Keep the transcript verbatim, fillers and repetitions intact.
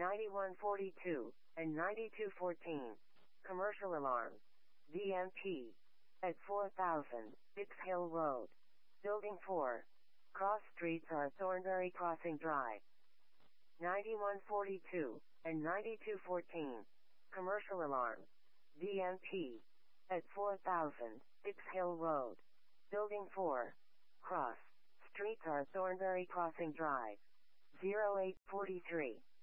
ninety-one forty-two, and ninety-two fourteen. Commercial alarm. D M P. At four thousand, Dix Hill Road. Building four. Cross streets are Thornbury Crossing Drive. ninety-one forty-two, and ninety-two fourteen. Commercial alarm. D M P. At four thousand, Dix Hill Road. Building four. Cross streets are Thornbury Crossing Drive. zero eight forty-three.